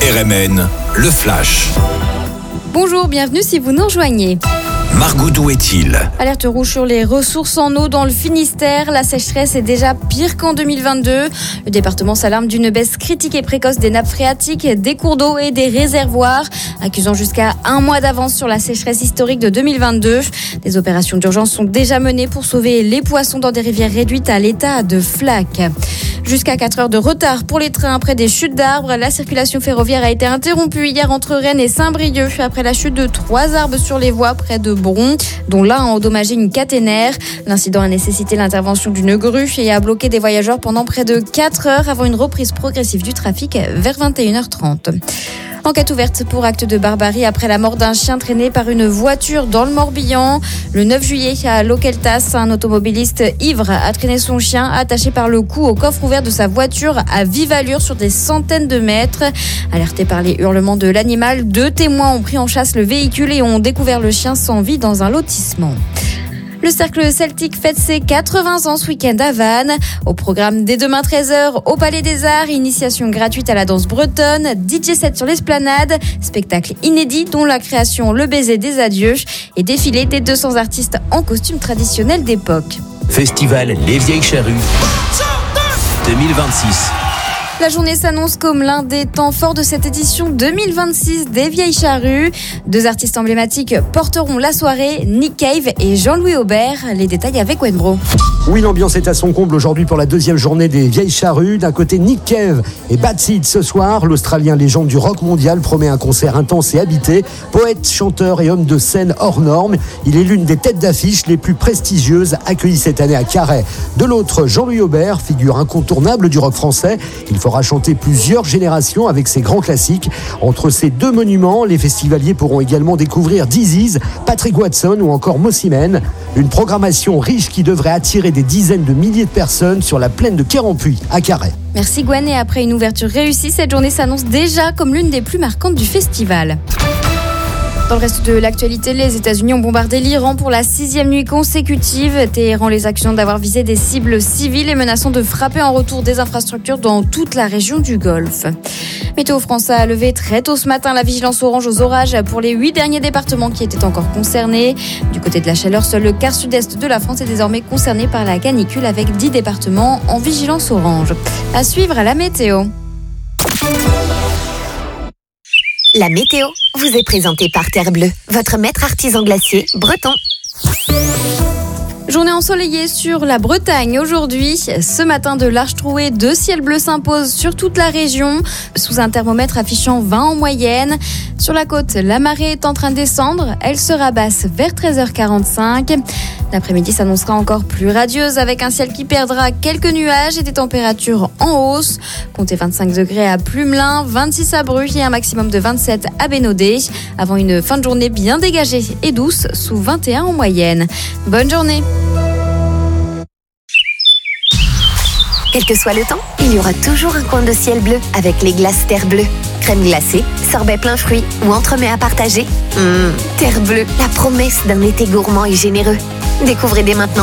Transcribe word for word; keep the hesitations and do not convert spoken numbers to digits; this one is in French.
R M N, le Flash. Bonjour, bienvenue si vous nous rejoignez. Margot, d'où est-il ? Alerte rouge sur les ressources en eau dans le Finistère. La sécheresse est déjà pire qu'en deux mille vingt-deux. Le département s'alarme d'une baisse critique et précoce des nappes phréatiques, des cours d'eau et des réservoirs, accusant jusqu'à un mois d'avance sur la sécheresse historique de deux mille vingt-deux. Des opérations d'urgence sont déjà menées pour sauver les poissons dans des rivières réduites à l'état de flaques. Jusqu'à quatre heures de retard pour les trains après des chutes d'arbres. La circulation ferroviaire a été interrompue hier entre Rennes et Saint-Brieuc après la chute de trois arbres sur les voies près de Bron, dont l'un a endommagé une caténaire. L'incident a nécessité l'intervention d'une grue et a bloqué des voyageurs pendant près de quatre heures avant une reprise progressive du trafic vers vingt et une heures trente. Enquête ouverte pour acte de barbarie après la mort d'un chien traîné par une voiture dans le Morbihan. Le neuf juillet, à Loqueltas, un automobiliste ivre a traîné son chien attaché par le cou au coffre ouvert de sa voiture à vive allure sur des centaines de mètres. Alertés par les hurlements de l'animal, deux témoins ont pris en chasse le véhicule et ont découvert le chien sans vie dans un lotissement. Le cercle celtique fête ses quatre-vingts ans ce week-end à Vannes. Au programme dès demain treize heures au Palais des Arts, initiation gratuite à la danse bretonne, D J set sur l'esplanade, spectacle inédit dont la création Le baiser des adieux et défilé des deux cents artistes en costume traditionnel d'époque. Festival Les Vieilles Charrues deux mille vingt-six. La journée s'annonce comme l'un des temps forts de cette édition deux mille vingt-six des Vieilles Charrues. Deux artistes emblématiques porteront la soirée, Nick Cave et Jean-Louis Aubert. Les détails avec Wenbro. Oui, l'ambiance est à son comble aujourd'hui pour la deuxième journée des Vieilles Charrues. D'un côté, Nick Cave et Bad Seed ce soir. L'Australien légende du rock mondial promet un concert intense et habité. Poète, chanteur et homme de scène hors norme, il est l'une des têtes d'affiche les plus prestigieuses accueillies cette année à Carhaix. De l'autre, Jean-Louis Aubert, figure incontournable du rock français. Il fera chanter plusieurs générations avec ses grands classiques. Entre ces deux monuments, les festivaliers pourront également découvrir Dizzy, Patrick Watson ou encore Mossimène. Une programmation riche qui devrait attirer des dizaines de milliers de personnes sur la plaine de Quérampuis à Carhaix. Merci Gwen, et après une ouverture réussie, cette journée s'annonce déjà comme l'une des plus marquantes du festival. Dans le reste de l'actualité, les États-Unis ont bombardé l'Iran pour la sixième nuit consécutive. Téhéran les accuse d'avoir visé des cibles civiles et menaçant de frapper en retour des infrastructures dans toute la région du Golfe. Météo France a levé très tôt ce matin la vigilance orange aux orages pour les huit derniers départements qui étaient encore concernés. Du côté de la chaleur, seul le quart sud-est de la France est désormais concerné par la canicule avec dix départements en vigilance orange. À suivre à la météo. La météo vous est présentée par Terre Bleue, votre maître artisan glacier breton. Journée ensoleillée sur la Bretagne aujourd'hui. Ce matin, de larges trouées de ciel bleu s'imposent sur toute la région, sous un thermomètre affichant vingt en moyenne. Sur la côte, la marée est en train de descendre. Elle sera basse vers treize heures quarante-cinq. L'après-midi s'annoncera encore plus radieuse avec un ciel qui perdra quelques nuages et des températures en hausse. Comptez vingt-cinq degrés à Plumelin, vingt-six à Bruges et un maximum de vingt-sept à Bénodet. Avant une fin de journée bien dégagée et douce, sous vingt et un en moyenne. Bonne journée. Quel que soit le temps, il y aura toujours un coin de ciel bleu avec les glaces Terre Bleue. Crème glacée, sorbet plein fruits ou entremets à partager. Mmh, Terre Bleue, la promesse d'un été gourmand et généreux. Découvrez dès maintenant